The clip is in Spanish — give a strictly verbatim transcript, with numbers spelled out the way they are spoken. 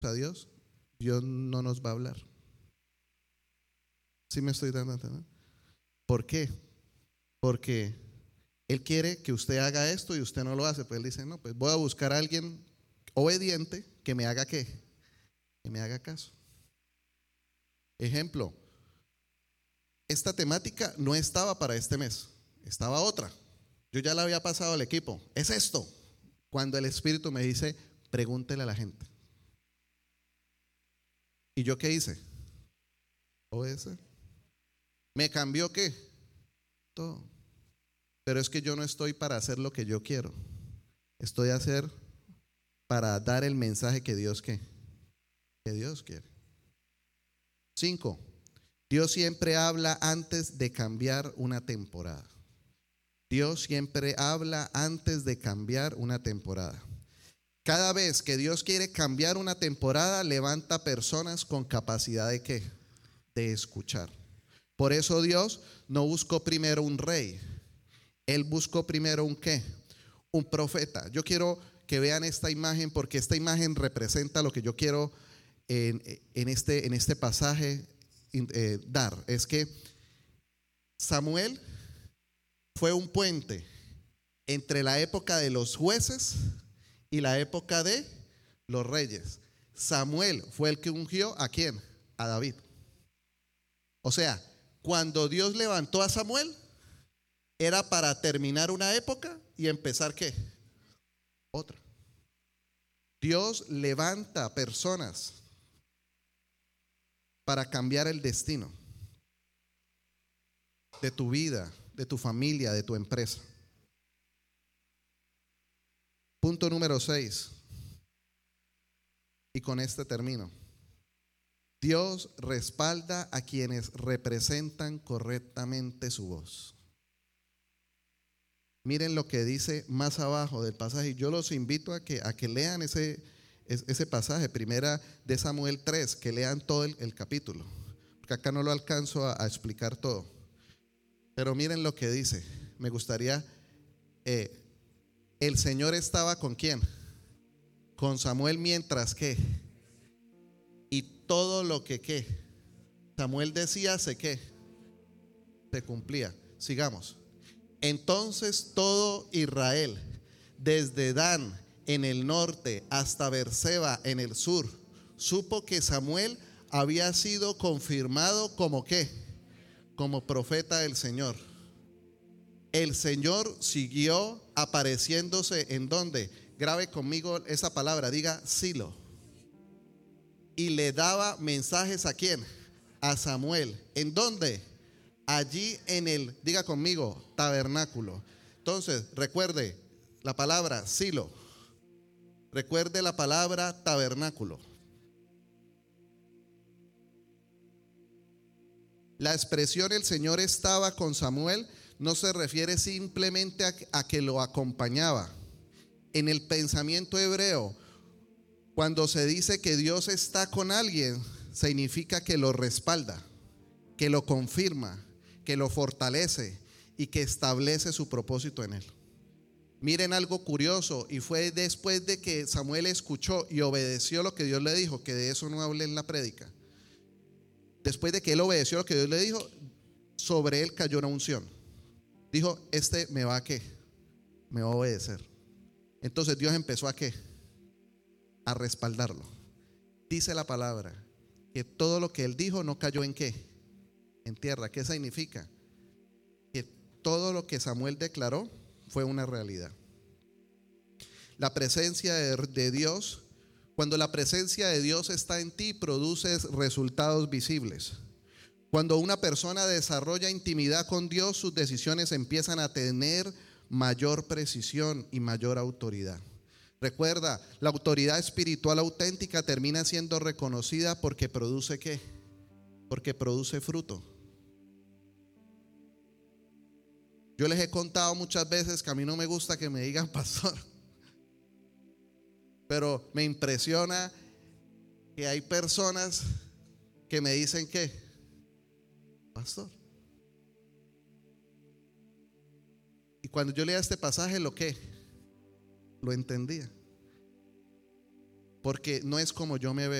a Dios, Dios no nos va a hablar. ¿Sí me estoy dando a entender? ¿Por qué? Porque Él quiere que usted haga esto y usted no lo hace. Pues Él dice, no, pues voy a buscar a alguien obediente que me haga ¿qué? Que me haga caso. Ejemplo, esta temática no estaba para este mes, estaba otra. Yo ya la había pasado al equipo. Es esto. Cuando el Espíritu me dice, pregúntele a la gente. ¿Y yo qué hice? Obedecer. ¿Me cambió qué? Todo. Pero es que yo no estoy para hacer lo que yo quiero. Estoy a hacer para dar el mensaje que Dios ¿qué? Que Dios quiere. Cinco. Dios siempre habla antes de cambiar una temporada. Dios siempre habla antes de cambiar una temporada. Cada vez que Dios quiere cambiar una temporada, levanta personas con capacidad de ¿qué? De escuchar. Por eso Dios no buscó primero un rey. Él buscó primero un ¿qué? Un profeta. Yo quiero que vean esta imagen porque esta imagen representa lo que yo quiero en, en, este, en este pasaje eh, dar. Es que Samuel fue un puente entre la época de los jueces y la época de los reyes. Samuel fue el que ungió ¿a quién? A David. O sea, cuando Dios levantó a Samuel, era para terminar una época y empezar ¿qué? Otra. Dios levanta personas para cambiar el destino de tu vida, de tu familia, de tu empresa. Punto número seis. Y con este termino. Dios respalda a quienes representan correctamente su voz. Miren lo que dice más abajo del pasaje. Yo los invito a que, a que lean ese, ese pasaje, primera de Samuel tres, que lean todo el, el capítulo, porque acá no lo alcanzo a, a explicar todo. Pero miren lo que dice. Me gustaría, eh, el Señor estaba ¿con quién? Con Samuel, mientras que, y todo lo que ¿qué? Samuel decía, se ¿qué? Se cumplía. Sigamos. Entonces todo Israel, desde Dan en el norte hasta Berseba en el sur, supo que Samuel había sido confirmado como ¿qué? Como profeta del Señor. El Señor siguió apareciéndose en donde, grabe conmigo esa palabra, diga Silo. Y le daba mensajes ¿a quién? A Samuel. ¿En dónde? Allí en el, diga conmigo, tabernáculo. Entonces, recuerde la palabra Silo. Recuerde la palabra tabernáculo. La expresión el Señor estaba con Samuel no se refiere simplemente a, a que lo acompañaba. En el pensamiento hebreo, cuando se dice que Dios está con alguien, significa que lo respalda, que lo confirma, que lo fortalece y que establece su propósito en él. Miren algo curioso, y fue después de que Samuel escuchó y obedeció lo que Dios le dijo, que de eso no hablé en la prédica. Después de que él obedeció lo que Dios le dijo, sobre él cayó una unción. Dijo, este me va a ¿qué? Me va a obedecer. Entonces Dios empezó a ¿qué? A respaldarlo. Dice la palabra que todo lo que él dijo no cayó en ¿qué? En tierra. ¿Qué significa? Que todo lo que Samuel declaró fue una realidad. La presencia de, de Dios, cuando la presencia de Dios está en ti, produces resultados visibles. Cuando una persona desarrolla intimidad con Dios, sus decisiones empiezan a tener mayor precisión y mayor autoridad. Recuerda, la autoridad espiritual auténtica termina siendo reconocida porque produce ¿qué? Porque produce fruto. Yo les he contado muchas veces que a mí no me gusta que me digan pastor, pero me impresiona que hay personas que me dicen ¿qué? Pastor. Y cuando yo leía este pasaje, ¿lo qué? Lo entendía. porque no es como yo me veo.